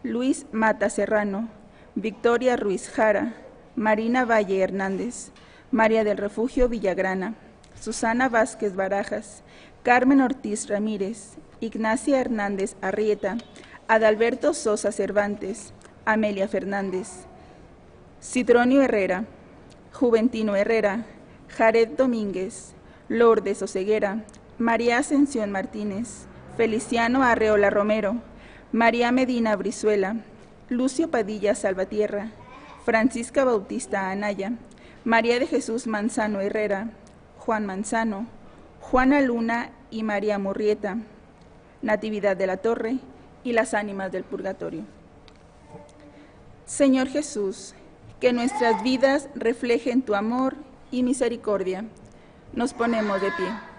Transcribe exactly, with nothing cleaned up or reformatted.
Luis Mata Serrano, Victoria Ruiz Jara, Marina Valle Hernández, María del Refugio Villagrana, Susana Vázquez Barajas, Carmen Ortiz Ramírez, Ignacia Hernández Arrieta, Adalberto Sosa Cervantes, Amelia Fernández, Sidronio Herrera, Juventino Herrera, Jared Domínguez, Lourdes Oseguera, María Ascensión Martínez, Feliciano Arreola Romero, María Medina Brizuela, Lucio Padilla Salvatierra, Francisca Bautista Anaya, María de Jesús Manzano Herrera, Juan Manzano, Juana Luna y María Murrieta, Natividad de la Torre y las ánimas del purgatorio. Señor Jesús, que nuestras vidas reflejen tu amor y misericordia. Nos ponemos de pie.